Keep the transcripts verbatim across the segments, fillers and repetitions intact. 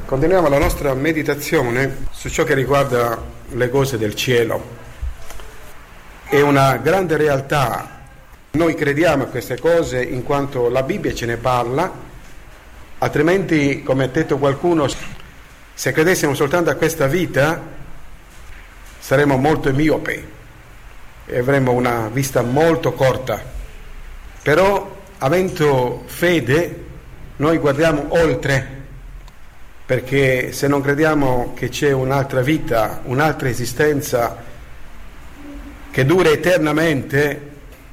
Continuiamo la nostra meditazione su ciò che riguarda le cose del cielo. È una grande realtà. Noi crediamo a queste cose in quanto la Bibbia ce ne parla, altrimenti, come ha detto qualcuno, se credessimo soltanto a questa vita saremmo molto miopi e avremmo una vista molto corta. Però, avendo fede, noi guardiamo oltre, perché se non crediamo che c'è un'altra vita, un'altra esistenza che dura eternamente,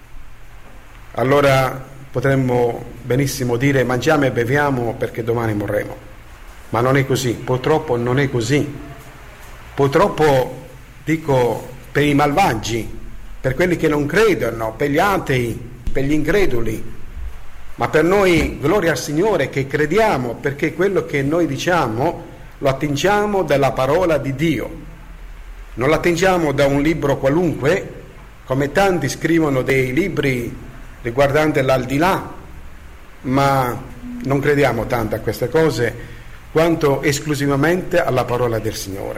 allora potremmo benissimo dire mangiamo e beviamo perché domani morremo. Ma non è così, purtroppo non è così. Purtroppo, dico, per i malvagi, per quelli che non credono, per gli atei, per gli increduli. Ma per noi, gloria al Signore, che crediamo, perché quello che noi diciamo lo attingiamo dalla parola di Dio. Non lo attingiamo da un libro qualunque, come tanti scrivono dei libri riguardanti l'aldilà, ma non crediamo tanto a queste cose quanto esclusivamente alla parola del Signore.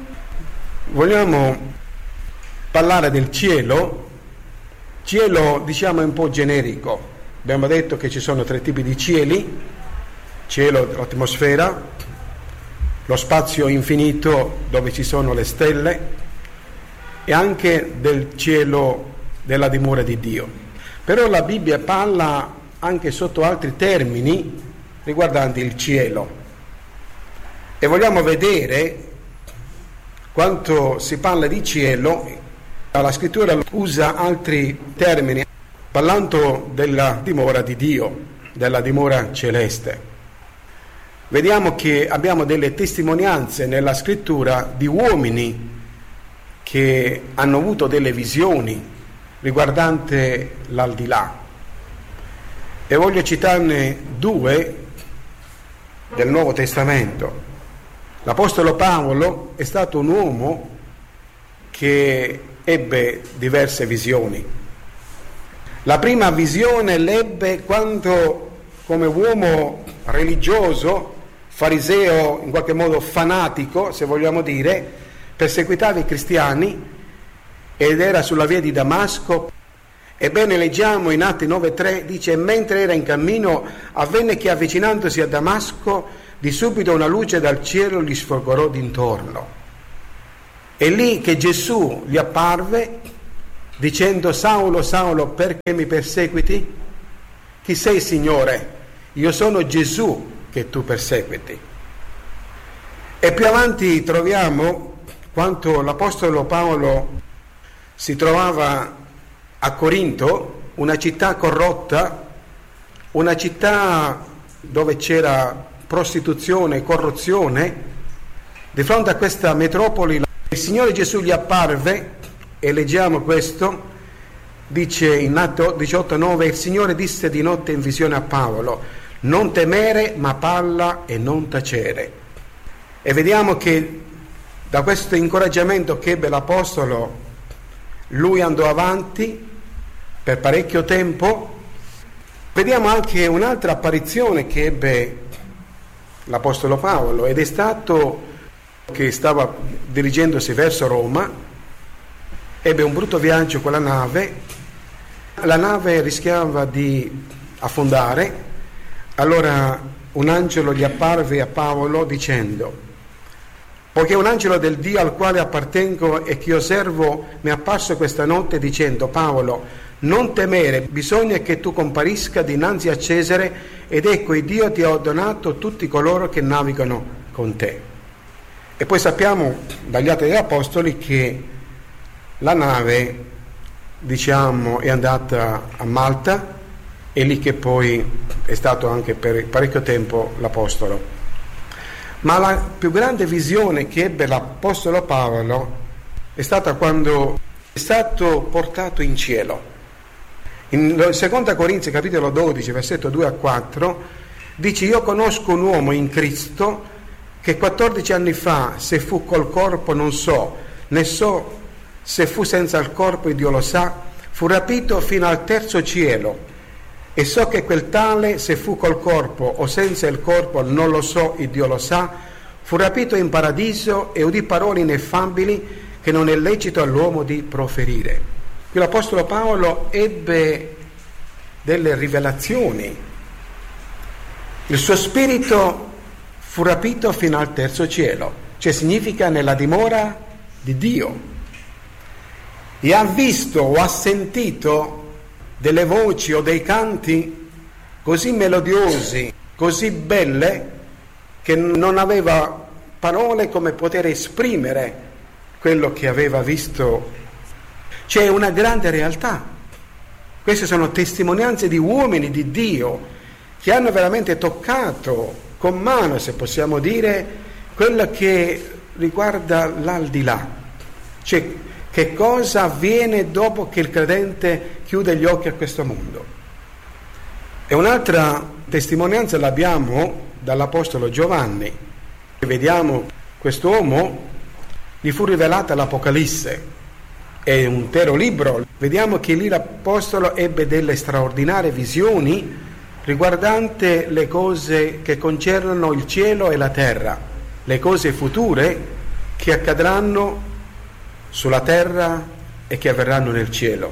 Vogliamo parlare del cielo. Cielo, diciamo, è un po' generico. Abbiamo detto che ci sono tre tipi di cieli: cielo, l'atmosfera, lo spazio infinito dove ci sono le stelle, e anche del cielo della dimora di Dio. Però la Bibbia parla anche sotto altri termini riguardanti il cielo, e vogliamo vedere quanto si parla di cielo. La scrittura usa altri termini parlando della dimora di Dio, della dimora celeste. Vediamo che abbiamo delle testimonianze nella scrittura di uomini che hanno avuto delle visioni riguardanti l'aldilà, e voglio citarne due del Nuovo Testamento. L'Apostolo Paolo è stato un uomo che ebbe diverse visioni. La prima visione l'ebbe quando, come uomo religioso, fariseo, in qualche modo fanatico, se vogliamo dire, perseguitava i cristiani ed era sulla via di Damasco. Ebbene, leggiamo in Atti nove tre, dice: mentre era in cammino avvenne che, avvicinandosi a Damasco, di subito una luce dal cielo gli sfolgorò d'intorno. E lì che Gesù gli apparve dicendo: Saulo, Saulo, perché mi perseguiti? Chi sei, Signore? Io sono Gesù che tu perseguiti. E più avanti troviamo quanto l'Apostolo Paolo si trovava a Corinto, una città corrotta, una città dove c'era prostituzione e corruzione. Di fronte a questa metropoli il Signore Gesù gli apparve, e leggiamo questo, dice in Atto diciotto nove: il Signore disse di notte in visione a Paolo: non temere, ma parla e non tacere. E vediamo che da questo incoraggiamento che ebbe l'Apostolo, lui andò avanti per parecchio tempo. Vediamo anche un'altra apparizione che ebbe l'Apostolo Paolo, ed è stato che stava dirigendosi verso Roma. Ebbe un brutto viaggio con la nave, la nave rischiava di affondare. Allora un angelo gli apparve a Paolo dicendo: poiché un angelo del Dio al quale appartengo e che io servo mi è apparso questa notte dicendo: Paolo, non temere, bisogna che tu comparisca dinanzi a Cesare, ed ecco il Dio ti ha donato tutti coloro che navigano con te. E poi sappiamo dagli Atti degli Apostoli che la nave, diciamo, è andata a Malta, e lì che poi è stato anche per parecchio tempo l'Apostolo. Ma la più grande visione che ebbe l'Apostolo Paolo è stata quando è stato portato in cielo. In seconda Corinzi capitolo dodici versetto due a quattro dice: io conosco un uomo in Cristo che quattordici anni fa, se fu col corpo non so, ne so se fu senza il corpo, Dio lo sa, fu rapito fino al terzo cielo, e so che quel tale, se fu col corpo o senza il corpo, non lo so, il Dio lo sa, fu rapito in paradiso e udì parole ineffabili che non è lecito all'uomo di proferire. Qui l'Apostolo Paolo ebbe delle rivelazioni. Il suo spirito fu rapito fino al terzo cielo, cioè significa nella dimora di Dio, e ha visto o ha sentito delle voci o dei canti così melodiosi, così belle, che non aveva parole come poter esprimere quello che aveva visto. C'è una grande realtà. Queste sono testimonianze di uomini di Dio che hanno veramente toccato con mano, se possiamo dire, quello che riguarda l'aldilà. Cioè, che cosa avviene dopo che il credente chiude gli occhi a questo mondo. E un'altra testimonianza l'abbiamo dall'Apostolo Giovanni. Vediamo quest'uomo, gli fu rivelata l'Apocalisse, è un intero libro. Vediamo che lì l'Apostolo ebbe delle straordinarie visioni riguardanti le cose che concernono il cielo e la terra, le cose future che accadranno sulla terra e che avverranno nel cielo.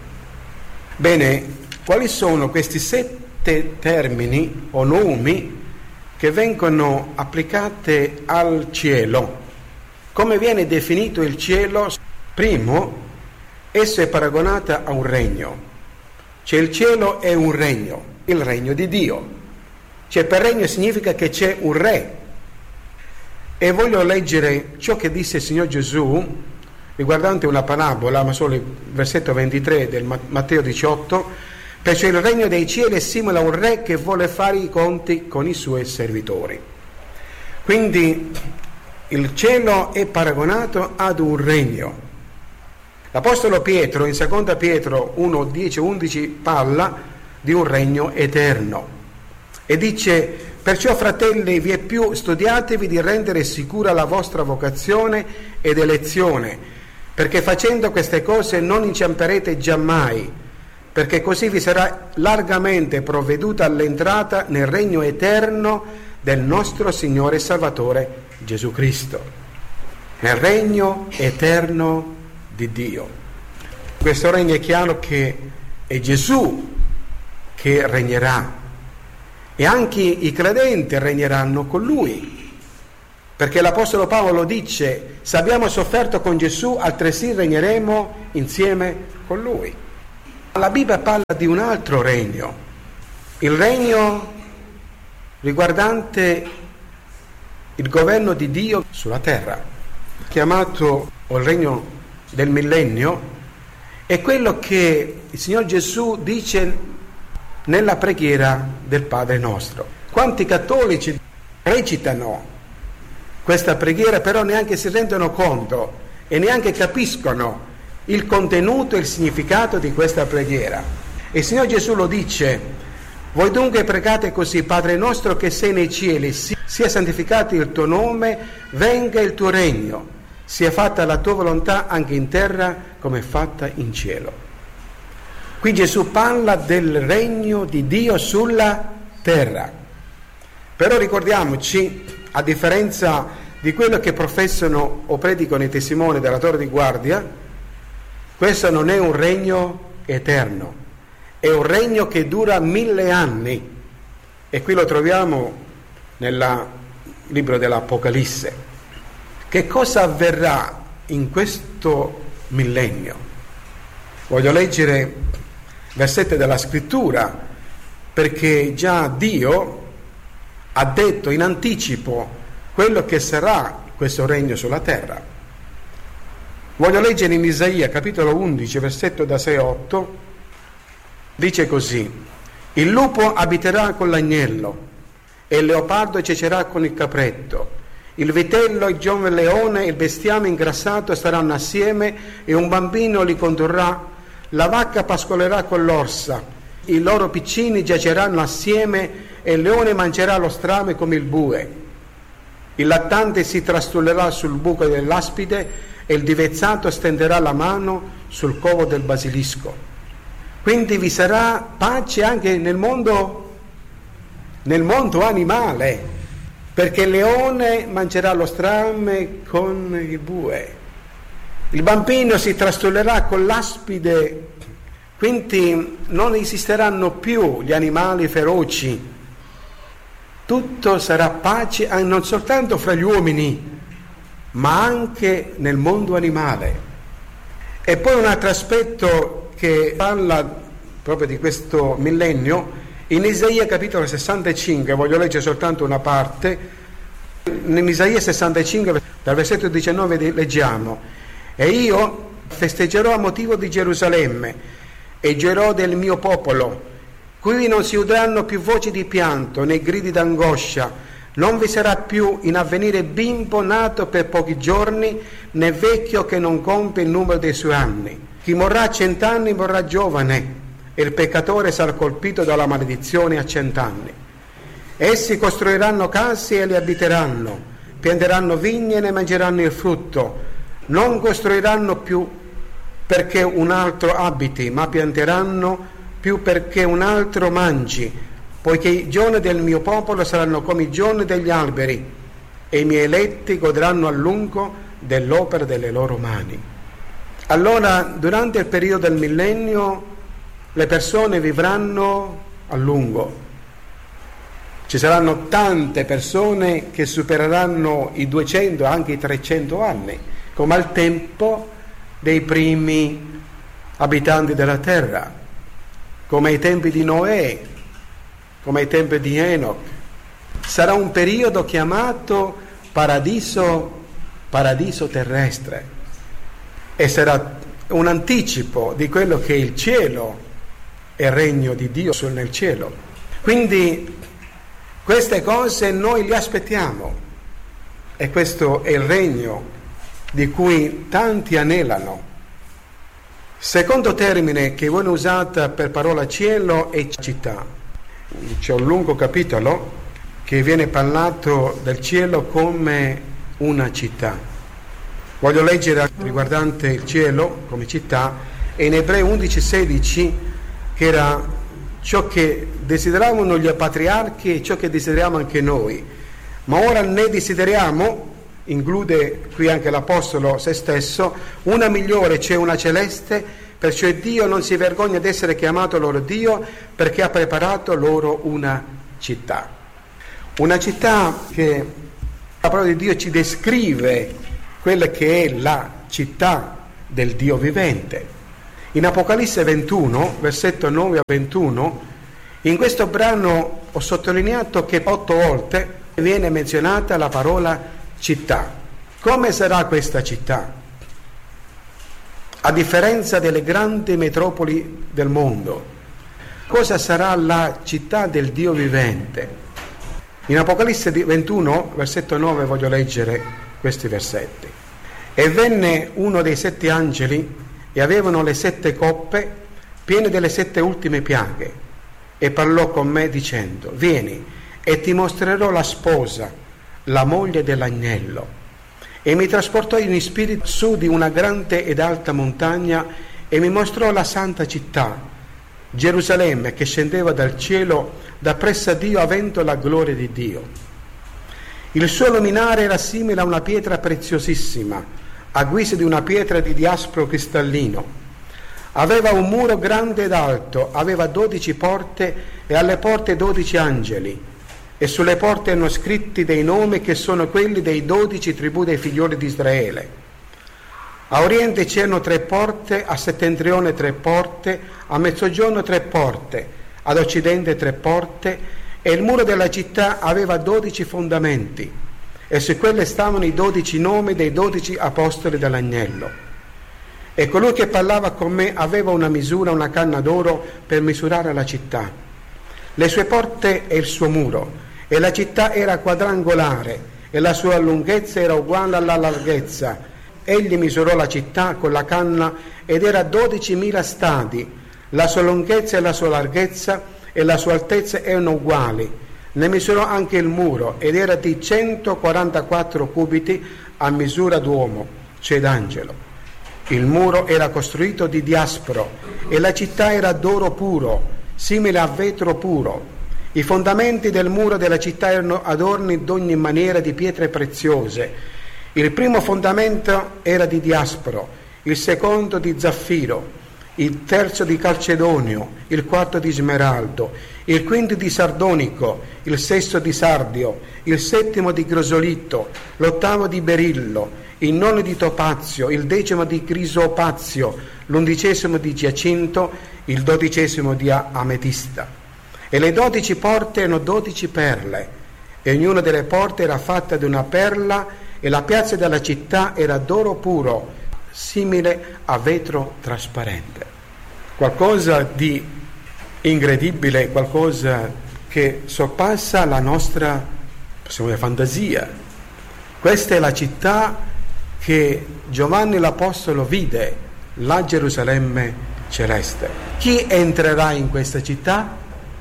Bene, quali sono questi sette termini o nomi che vengono applicati al cielo? Come viene definito il cielo? Primo, esso è paragonato a un regno. Cioè il cielo è un regno, il regno di Dio. Cioè per regno significa che c'è un re. E voglio leggere ciò che disse il Signor Gesù riguardante una parabola, ma solo il versetto ventitré del Matteo diciotto, perciò il regno dei cieli è simile a un re che vuole fare i conti con i suoi servitori. Quindi il cielo è paragonato ad un regno. L'Apostolo Pietro in seconda Pietro uno, dieci, undici parla di un regno eterno e dice: perciò fratelli, vi è più studiatevi di rendere sicura la vostra vocazione ed elezione, perché facendo queste cose non inciamperete giammai, perché così vi sarà largamente provveduta all'entrata nel regno eterno del nostro Signore e Salvatore Gesù Cristo, nel regno eterno di Dio. Questo regno è chiaro che è Gesù che regnerà e anche i credenti regneranno con Lui, perché l'Apostolo Paolo dice: se abbiamo sofferto con Gesù, altresì regneremo insieme con Lui. La Bibbia parla di un altro regno, il regno riguardante il governo di Dio sulla terra, chiamato il regno del millennio. È quello che il Signor Gesù dice nella preghiera del Padre nostro. Quanti cattolici recitano questa preghiera, però neanche si rendono conto e neanche capiscono il contenuto e il significato di questa preghiera. E il Signor Gesù lo dice: voi dunque pregate così: Padre nostro che sei nei cieli, sia santificato il tuo nome, venga il tuo regno, sia fatta la tua volontà anche in terra come è fatta in cielo. Qui Gesù parla del regno di Dio sulla terra. Però ricordiamoci, a differenza di quello che professano o predicano i testimoni della torre di guardia, questo non è un regno eterno, è un regno che dura mille anni, e qui lo troviamo nel libro dell'Apocalisse. Che cosa avverrà in questo millennio? Voglio leggere versetti della Scrittura, perché già Dio ha detto in anticipo quello che sarà questo regno sulla terra. Voglio leggere in Isaia capitolo undici, versetto da sei a otto, dice così: il lupo abiterà con l'agnello e il leopardo cecerà con il capretto, il vitello, il giovane leone e il bestiame ingrassato staranno assieme e un bambino li condurrà, la vacca pascolerà con l'orsa, i loro piccini giaceranno assieme e il leone mangerà lo strame come il bue, il lattante si trastullerà sul buco dell'aspide e il divezzato stenderà la mano sul covo del basilisco. Quindi vi sarà pace anche nel mondo, nel mondo animale. perché il leone mangerà lo strame con il bue, il bambino si trastullerà con l'aspide, quindi non esisteranno più gli animali feroci, tutto sarà pace non soltanto fra gli uomini, ma anche nel mondo animale. E poi un altro aspetto che parla proprio di questo millennio, in Isaia capitolo sessantacinque, voglio leggere soltanto una parte, in Isaia sessantacinque, dal versetto diciannove leggiamo: e io festeggerò a motivo di Gerusalemme e gioirò del mio popolo, qui non si udranno più voci di pianto né gridi d'angoscia, non vi sarà più in avvenire bimbo nato per pochi giorni, né vecchio che non compie il numero dei suoi anni. Chi morrà a cent'anni morrà giovane, e il peccatore sarà colpito dalla maledizione a cent'anni. Essi costruiranno case e le abiteranno, pianteranno vigne e ne mangeranno il frutto. Non costruiranno più perché un altro abiti, ma pianteranno più perché un altro mangi, poiché i giorni del mio popolo saranno come i giorni degli alberi, e i miei eletti godranno a lungo dell'opera delle loro mani. Allora, durante il periodo del millennio, le persone vivranno a lungo. Ci saranno tante persone che supereranno i duecento, anche i trecento anni, come al tempo dei primi abitanti della terra, come ai tempi di Noè, come ai tempi di Enoch. Sarà un periodo chiamato paradiso, paradiso terrestre, e sarà un anticipo di quello che è il cielo e il regno di Dio sul nel cielo. Quindi queste cose noi le aspettiamo, e questo è il regno di cui tanti anelano. Secondo termine che viene usato per parola cielo è città. C'è un lungo capitolo che viene parlato del cielo come una città. Voglio leggere riguardante il cielo come città, e in Ebrei undici sedici, che era ciò che desideravano gli patriarchi e ciò che desideriamo anche noi. Ma ora ne desideriamo, include qui anche l'Apostolo se stesso, una migliore, cioè una celeste, perciò Dio non si vergogna di essere chiamato loro Dio, perché ha preparato loro una città. Una città che la parola di Dio ci descrive quella che è la città del Dio vivente. In Apocalisse ventuno, versetto nove a ventuno, in questo brano ho sottolineato che otto volte viene menzionata la parola città. Come sarà questa città? A differenza delle grandi metropoli del mondo, cosa sarà la città del Dio vivente? In Apocalisse ventuno, versetto nove, voglio leggere questi versetti. E venne uno dei sette angeli, e avevano le sette coppe piene delle sette ultime piaghe, e parlò con me dicendo: vieni, e ti mostrerò la sposa, la moglie dell'agnello. E mi trasportò in spirito su di una grande ed alta montagna, e mi mostrò la santa città, Gerusalemme, che scendeva dal cielo da presso a Dio, avendo la gloria di Dio. Il suo luminare era simile a una pietra preziosissima, a guisa di una pietra di diaspro cristallino. Aveva un muro grande ed alto, aveva dodici porte, e alle porte dodici angeli, e sulle porte erano scritti dei nomi che sono quelli dei dodici tribù dei figlioli di Israele. A oriente c'erano tre porte, a settentrione tre porte, a mezzogiorno tre porte, ad occidente tre porte, e il muro della città aveva dodici fondamenti, e su quelle stavano i dodici nomi dei dodici apostoli dell'agnello. E colui che parlava con me aveva una misura, una canna d'oro per misurare la città, le sue porte e il suo muro, e la città era quadrangolare, e la sua lunghezza era uguale alla larghezza. Egli misurò la città con la canna, ed era dodicimila stadi, la sua lunghezza e la sua larghezza e la sua altezza erano uguali. Ne misurò anche il muro, ed era di centoquarantaquattro cubiti a misura d'uomo, cioè d'angelo. Il muro era costruito di diaspro, e la città era d'oro puro, simile a vetro puro. I fondamenti del muro della città erano adorni d'ogni maniera di pietre preziose. Il primo fondamento era di diaspro, il secondo di zaffiro, il terzo di calcedonio, il quarto di smeraldo, il quinto di sardonico, il sesto di sardio, il settimo di grosolito, l'ottavo di berillo, il nono di topazio, il decimo di crisopazio, l'undicesimo di giacinto, il dodicesimo di ametista. E le dodici porte erano dodici perle, e ognuna delle porte era fatta di una perla, e la piazza della città era d'oro puro, simile a vetro trasparente. Qualcosa di incredibile, qualcosa che sorpassa la nostra, possiamo dire, fantasia. Questa è la città che Giovanni l'Apostolo vide, la Gerusalemme celeste. Chi entrerà in questa città?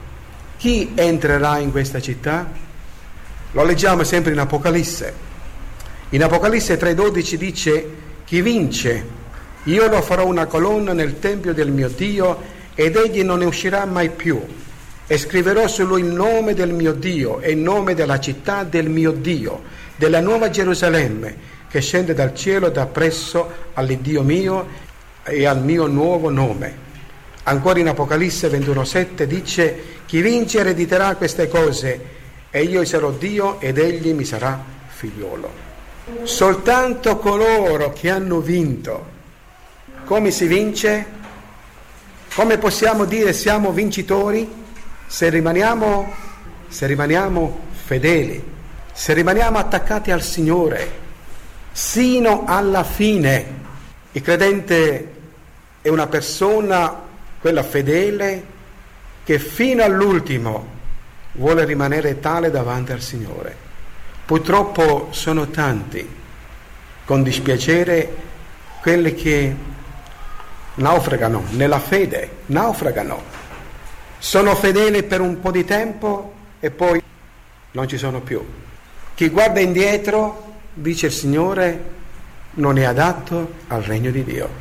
Chi entrerà in questa città? Lo leggiamo sempre in Apocalisse. In Apocalisse tre dodici dice: chi vince, io lo farò una colonna nel tempio del mio Dio, ed egli non ne uscirà mai più. E scriverò su lui il nome del mio Dio e il nome della città del mio Dio, della nuova Gerusalemme, che scende dal cielo da presso all'Iddio mio e al mio nuovo nome. Ancora in Apocalisse ventuno sette dice: chi vince erediterà queste cose, e io sarò Dio ed egli mi sarà figliolo. Soltanto coloro che hanno vinto. Come si vince? Come possiamo dire siamo vincitori? Se rimaniamo, se rimaniamo fedeli, se rimaniamo attaccati al Signore sino alla fine. Il credente è una persona, quella fedele, che fino all'ultimo vuole rimanere tale davanti al Signore. Purtroppo sono tanti, con dispiacere, quelli che naufragano nella fede, naufragano. Sono fedeli per un po' di tempo e poi non ci sono più. Chi guarda indietro, dice il Signore, non è adatto al regno di Dio.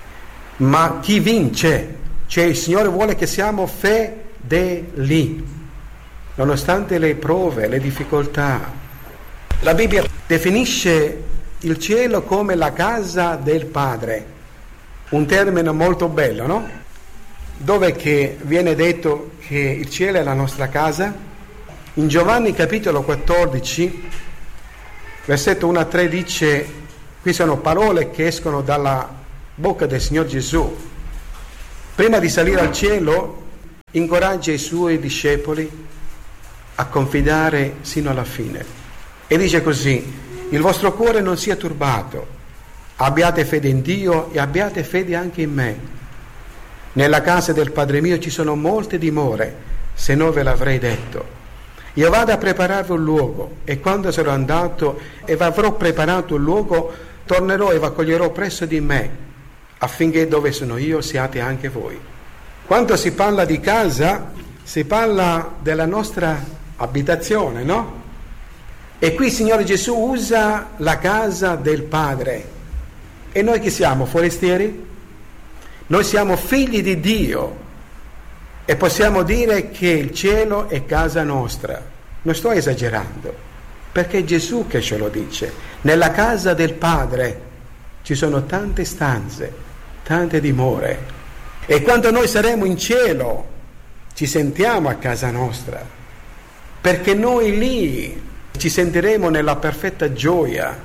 Ma chi vince, cioè il Signore vuole che siamo fedeli, nonostante le prove, le difficoltà. La Bibbia definisce il cielo come la casa del Padre, un termine molto bello, no? Dove che viene detto che il cielo è la nostra casa? In Giovanni capitolo quattordici, versetto uno a tre dice, qui sono parole che escono dalla bocca del Signor Gesù. Prima di salire al cielo, incoraggia i suoi discepoli a confidare sino alla fine. E dice così: il vostro cuore non sia turbato, abbiate fede in Dio e abbiate fede anche in me. Nella casa del Padre mio ci sono molte dimore, se no ve l'avrei detto. Io vado a prepararvi un luogo, e quando sarò andato e vi avrò preparato un luogo, tornerò e vi accoglierò presso di me, affinché dove sono io siate anche voi. Quando si parla di casa, si parla della nostra abitazione, no? E qui il Signore Gesù usa la casa del Padre. E noi chi siamo? Forestieri? Noi siamo figli di Dio e possiamo dire che il cielo è casa nostra. Non sto esagerando, perché è Gesù che ce lo dice. Nella casa del Padre ci sono tante stanze, tante dimore. E quando noi saremo in cielo ci sentiamo a casa nostra, perché noi lì ci sentiremo nella perfetta gioia,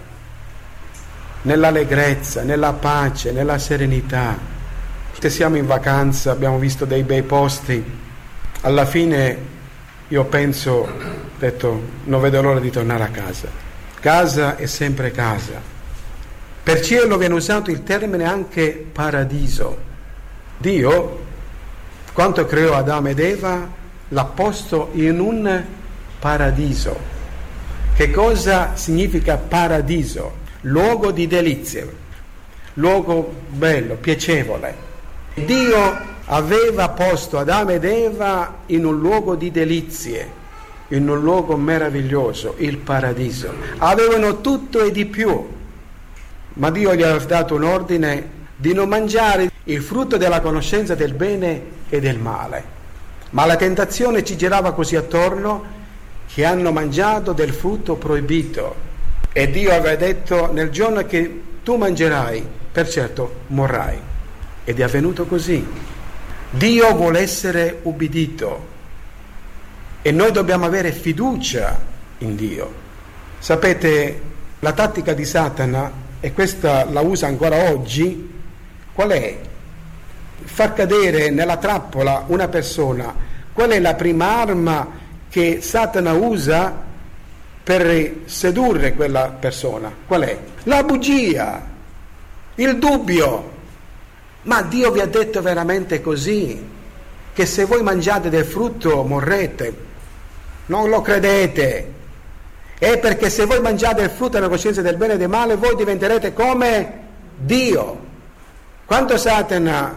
nell'allegrezza, nella pace, nella serenità. Se siamo in vacanza, abbiamo visto dei bei posti, alla fine io penso, ho detto, non vedo l'ora di tornare a casa. Casa è sempre casa. Per cielo viene usato il termine anche paradiso. Dio, quando creò Adamo ed Eva, l'ha posto in un paradiso. Che cosa significa paradiso? Luogo di delizie, luogo bello, piacevole. Dio aveva posto Adamo ed Eva in un luogo di delizie, in un luogo meraviglioso, il paradiso. Avevano tutto e di più, ma Dio gli aveva dato un ordine di non mangiare il frutto della conoscenza del bene e del male. Ma la tentazione ci girava così attorno che hanno mangiato del frutto proibito. E Dio aveva detto: nel giorno che tu mangerai, per certo morrai. Ed è avvenuto così. Dio vuole essere ubbidito e noi dobbiamo avere fiducia in Dio. Sapete, la tattica di Satana, e questa la usa ancora oggi, qual è? Far cadere nella trappola una persona. Qual è la prima arma che Satana usa per sedurre quella persona? Qual è? La bugia, il dubbio. Ma Dio vi ha detto veramente così? Che se voi mangiate del frutto morrete? Non lo credete. È perché se voi mangiate il frutto della coscienza del bene e del male, voi diventerete come Dio. Quando Satana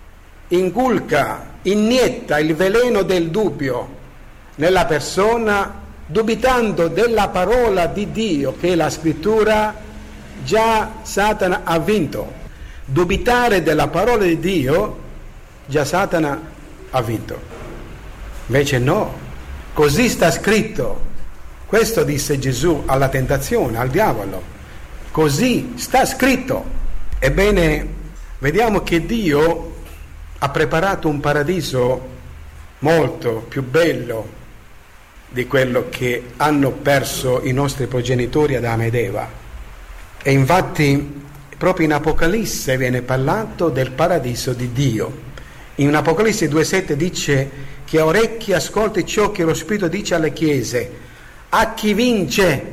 inculca, inietta il veleno del dubbio nella persona, dubitando della parola di Dio, che è la scrittura, già Satana ha vinto. Dubitare della parola di Dio, già Satana ha vinto. Invece no, così sta scritto. Questo disse Gesù alla tentazione, al diavolo. Così sta scritto. Ebbene, vediamo che Dio ha preparato un paradiso molto più bello di quello che hanno perso i nostri progenitori Adamo ed Eva. E infatti proprio in Apocalisse viene parlato del paradiso di Dio. In Apocalisse due sette dice: chi ha orecchi ascolti ciò che lo Spirito dice alle chiese. A chi vince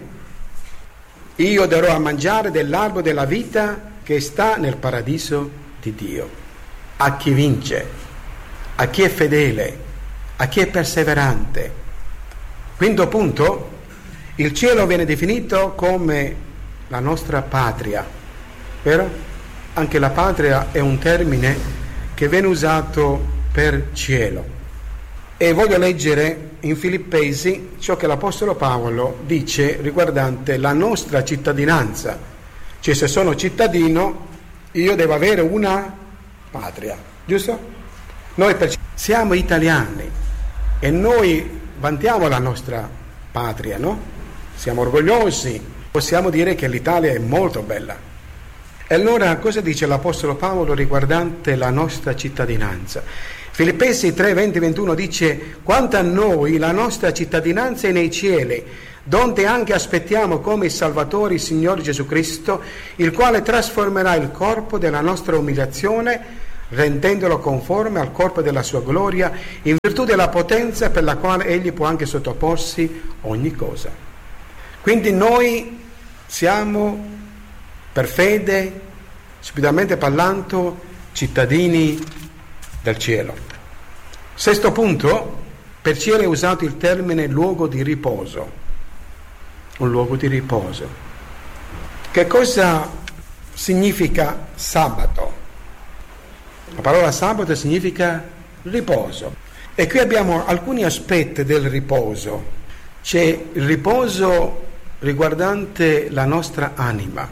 io darò a mangiare dell'albero della vita che sta nel paradiso di Dio. A chi vince, a chi è fedele, a chi è perseverante. Quinto punto, il cielo viene definito come la nostra patria, vero? Anche la patria è un termine che viene usato per cielo. E voglio leggere in Filippesi ciò che l'Apostolo Paolo dice riguardante la nostra cittadinanza. Cioè, se sono cittadino, io devo avere una patria, giusto? Noi per... siamo italiani e noi vantiamo la nostra patria, no? Siamo orgogliosi, possiamo dire che l'Italia è molto bella. E allora cosa dice l'Apostolo Paolo riguardante la nostra cittadinanza? Filippesi tre venti ventuno dice: quanto a noi la nostra cittadinanza è nei cieli, donde anche aspettiamo come il Salvatore il Signore Gesù Cristo, il quale trasformerà il corpo della nostra umiliazione, rendendolo conforme al corpo della sua gloria, in virtù della potenza per la quale egli può anche sottoporsi ogni cosa. Quindi noi siamo, per fede, spiritualmente parlando, cittadini del cielo. Sesto punto, per cielo è usato il termine luogo di riposo. Un luogo di riposo. Che cosa significa sabato? La parola sabato significa riposo. E qui abbiamo alcuni aspetti del riposo. C'è il riposo riguardante la nostra anima.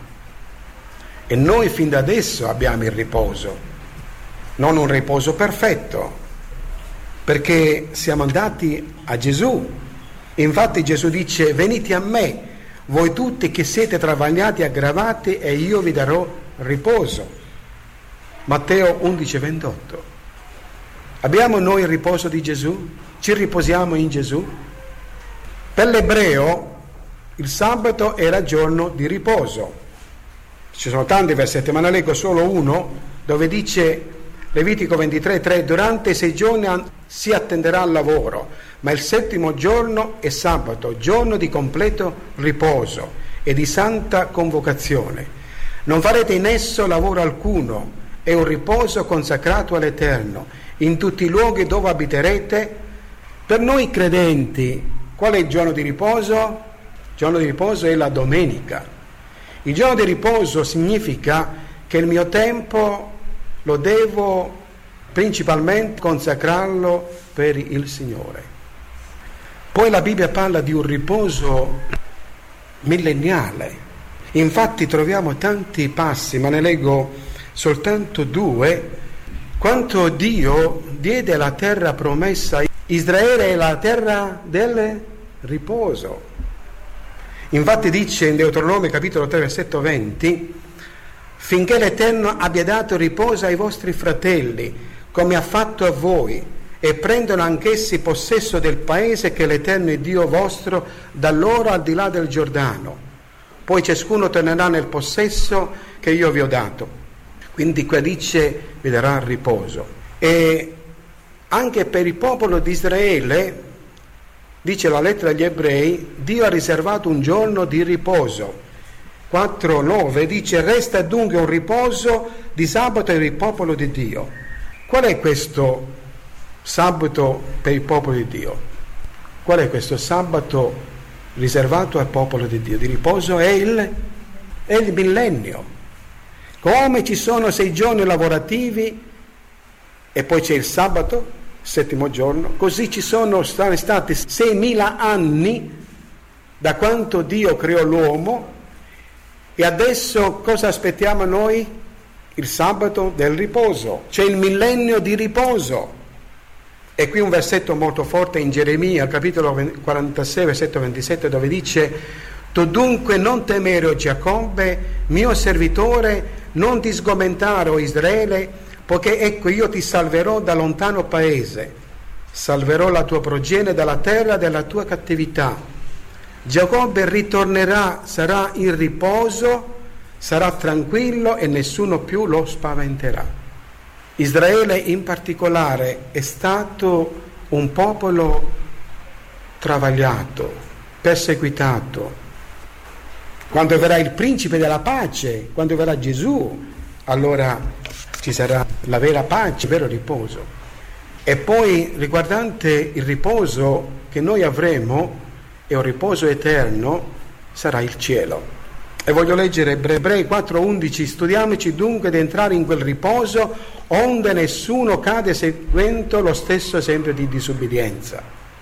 E noi fin da adesso abbiamo il riposo. Non un riposo perfetto, perché siamo andati a Gesù. Infatti Gesù dice: venite a me, voi tutti che siete travagliati e aggravati, e io vi darò riposo. Matteo undici ventotto. Abbiamo noi il riposo di Gesù? Ci riposiamo in Gesù? Per l'ebreo il sabato era giorno di riposo. Ci sono tanti versetti, ma ne leggo solo uno dove dice, Levitico ventitré tre: durante i sei giorni si attenderà al lavoro, ma il settimo giorno è sabato, giorno di completo riposo e di santa convocazione. Non farete in esso lavoro alcuno, è un riposo consacrato all'Eterno. In tutti i luoghi dove abiterete. Per noi credenti, qual è il giorno di riposo? Il giorno di riposo è la domenica. Il giorno di riposo significa che il mio tempo lo devo principalmente consacrarlo per il Signore. Poi la Bibbia parla di un riposo millenniale. Infatti troviamo tanti passi, ma ne leggo soltanto due. Quanto Dio diede la terra promessa Israele è la terra del riposo. Infatti dice in Deuteronomio capitolo tre versetto venti: finché l'Eterno abbia dato riposo ai vostri fratelli, come ha fatto a voi, e prendono anch'essi possesso del paese che l'Eterno è Dio vostro dà loro al di là del Giordano. Poi ciascuno tornerà nel possesso che io vi ho dato. Quindi qua dice vi darà riposo. E anche per il popolo di Israele, dice la lettera agli ebrei, Dio ha riservato un giorno di riposo. quattro nove dice: resta dunque un riposo di sabato per il popolo di Dio. Qual è questo sabato per il popolo di Dio? Qual è questo sabato riservato al popolo di Dio? Di riposo è il, è il millennio. Come ci sono sei giorni lavorativi e poi c'è il sabato, settimo giorno, così ci sono stati seimila anni da quando Dio creò l'uomo, e adesso cosa aspettiamo noi? Il sabato del riposo, c'è il millennio di riposo. E qui un versetto molto forte in Geremia, capitolo quarantasei, versetto ventisette, dove dice: tu dunque non temere, o Giacobbe, mio servitore, non ti sgomentare, o Israele, poiché ecco io ti salverò da lontano paese, salverò la tua progenie dalla terra della tua cattività. Giacobbe ritornerà, sarà in riposo, sarà tranquillo e nessuno più lo spaventerà. Israele in particolare è stato un popolo travagliato, perseguitato. Quando verrà il principe della pace, quando verrà Gesù, allora ci sarà la vera pace, il vero riposo. E poi riguardante il riposo che noi avremo, è un riposo eterno, sarà il cielo. E voglio leggere Ebrei quattro undici: studiamoci dunque di entrare in quel riposo, onde nessuno cade seguendo lo stesso esempio di disubbidienza.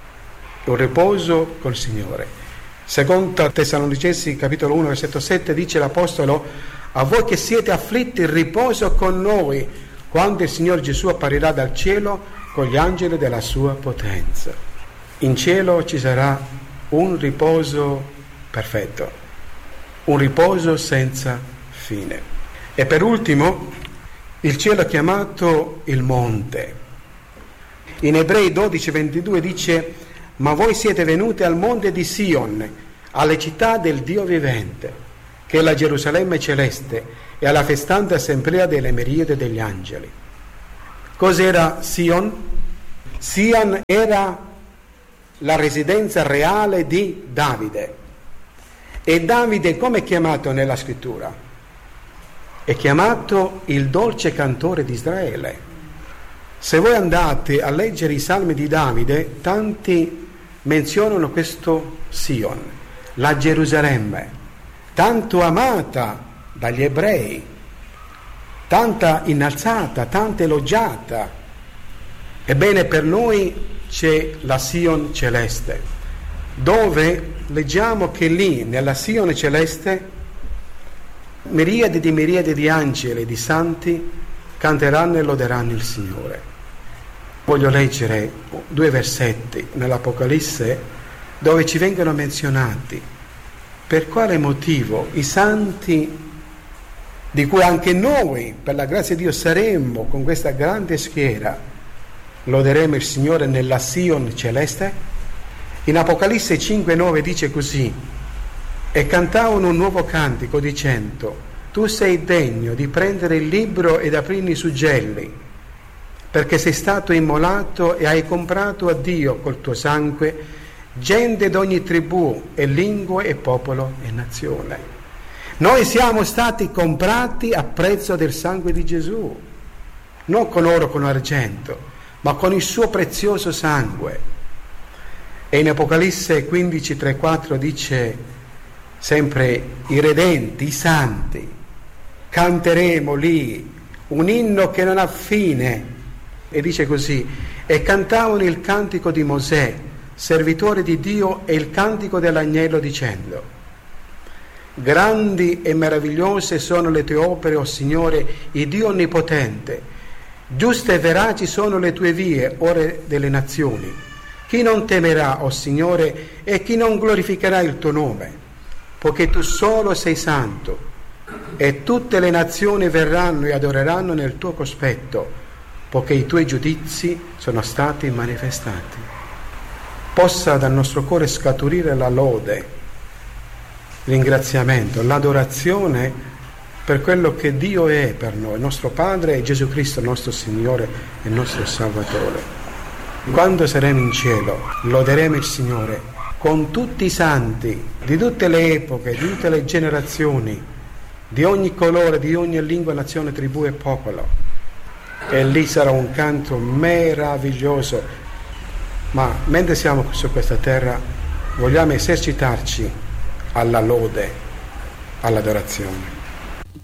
Un riposo col Signore. Secondo Tessalonicesi capitolo uno versetto sette dice l'Apostolo: a voi che siete afflitti, riposo con noi, quando il Signor Gesù apparirà dal cielo con gli angeli della sua potenza. In cielo ci sarà un riposo perfetto, un riposo senza fine. E per ultimo, il cielo è chiamato il monte. In Ebrei dodici ventidue dice: ma voi siete venuti al monte di Sion, alle città del Dio vivente, che è la Gerusalemme celeste, e alla festante assemblea delle miriadi degli angeli. Cos'era Sion? Sion era la residenza reale di Davide. E Davide come è chiamato nella scrittura? È chiamato il dolce cantore di Israele. Se voi andate a leggere i salmi di Davide, tanti menzionano questo Sion, la Gerusalemme, tanto amata dagli ebrei, tanta innalzata, tanta elogiata. Ebbene, per noi c'è la Sion celeste, dove leggiamo che lì, nella Sion celeste, miriadi di miriadi di angeli e di santi canteranno e loderanno il Signore. Voglio leggere due versetti nell'Apocalisse dove ci vengono menzionati per quale motivo i santi, di cui anche noi per la grazia di Dio saremmo con questa grande schiera, loderemo il Signore nella Sion celeste. In Apocalisse cinque nove dice così: e cantavano un nuovo cantico dicendo: tu sei degno di prendere il libro ed aprire i suggelli, perché sei stato immolato e hai comprato a Dio col tuo sangue gente d'ogni tribù e lingua e popolo e nazione. Noi siamo stati comprati a prezzo del sangue di Gesù, non con oro o con argento, ma con il suo prezioso sangue. E in Apocalisse quindici tre quattro dice sempre: i redenti, i santi, canteremo lì un inno che non ha fine, e dice così: e cantavano il cantico di Mosè, servitore di Dio, e il cantico dell'agnello dicendo: grandi e meravigliose sono le tue opere, o Signore, il Dio onnipotente, giuste e veraci sono le tue vie, ore delle nazioni. Chi non temerà, o Signore, e chi non glorificherà il tuo nome? Poiché tu solo sei santo, e tutte le nazioni verranno e adoreranno nel tuo cospetto, poiché i tuoi giudizi sono stati manifestati. Possa dal nostro cuore scaturire la lode, il ringraziamento, l'adorazione per quello che Dio è per noi, nostro Padre e Gesù Cristo, nostro Signore e nostro Salvatore. Quando saremo in cielo, loderemo il Signore con tutti i santi, di tutte le epoche, di tutte le generazioni, di ogni colore, di ogni lingua, nazione, tribù e popolo. E lì sarà un canto meraviglioso. Ma mentre siamo su questa terra, vogliamo esercitarci alla lode, all'adorazione.